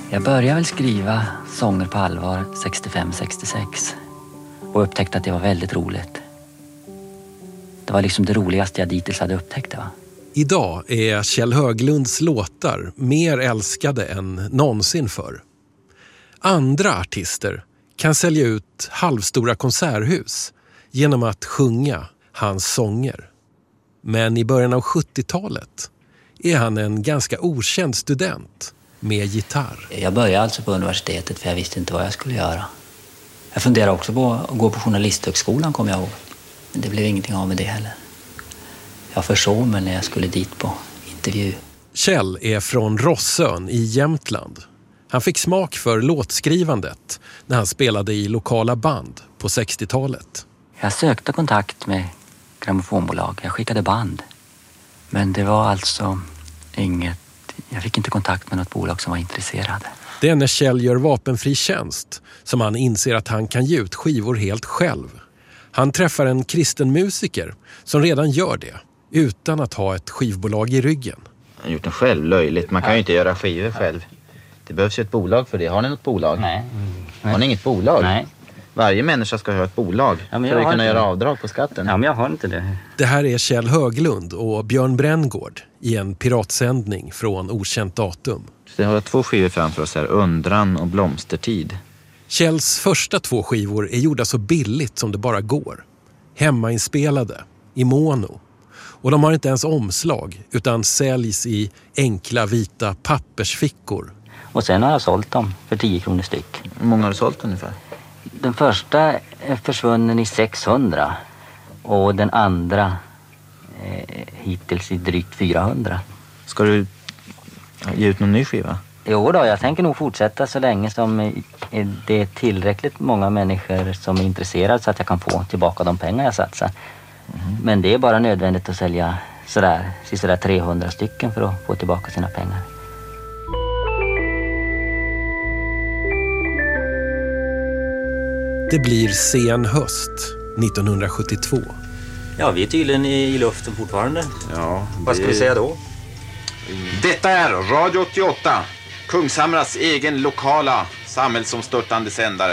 Jag började väl skriva sånger på allvar 65-66 och upptäckte att det var väldigt roligt. Det var liksom det roligaste jag dittills hade upptäckt det, va? Idag är Kjell Höglunds låtar mer älskade än någonsin förr. Andra artister kan sälja ut halvstora konserthus genom att sjunga hans sånger. Men i början av 70-talet är han en ganska okänd student med gitarr. Jag började alltså på universitetet för jag visste inte vad jag skulle göra. Jag funderade också på att gå på journalisthögskolan, kommer jag ihåg. Men det blev ingenting av med det heller. Jag försov mig när jag skulle dit på intervju. Kjell är från Rossön i Jämtland. Han fick smak för låtskrivandet när han spelade i lokala band på 60-talet. Jag sökte kontakt med grammofonbolag. Jag skickade band. Men det var alltså inget... Jag fick inte kontakt med något bolag som var intresserade. Det är när Kjell gör vapenfri tjänst som han inser att han kan ge ut skivor helt själv. Han träffar en kristen musiker som redan gör det utan att ha ett skivbolag i ryggen. Jag har gjort den själv, löjligt. Man kan ju inte göra skivor själv. Det behövs ju ett bolag för det. Har ni något bolag? Nej. Har ni inget bolag? Nej. Varje människa ska ha ett bolag för att kunna göra avdrag på skatten. Ja, men jag har inte det. Det här är Kjell Höglund och Björn Bränngaard i en piratsändning från okänt datum. Så jag har 2 skivor framför oss här, Undran och Blomstertid. Kjells första 2 skivor är gjorda så billigt som det bara går. Hemmainspelade, i mono. Och de har inte ens omslag utan säljs i enkla vita pappersfickor. Och sen har jag sålt dem för 10 kronor styck. Hur många har du sålt ungefär? Den första är försvunnen i 600 och den andra hittills i drygt 400. Ska du ge ut någon ny skiva? Jo då, jag tänker nog fortsätta så länge som det är tillräckligt många människor som är intresserade så att jag kan få tillbaka de pengar jag satsar. Mm. Men det är bara nödvändigt att sälja sådär 300 stycken för att få tillbaka sina pengar. Det blir sen höst 1972. Ja, vi är tydligen i luften fortfarande. Ja. Vad ska vi säga då? Detta är Radio 88, Kungshamras egen lokala samhällsomstörtande sändare.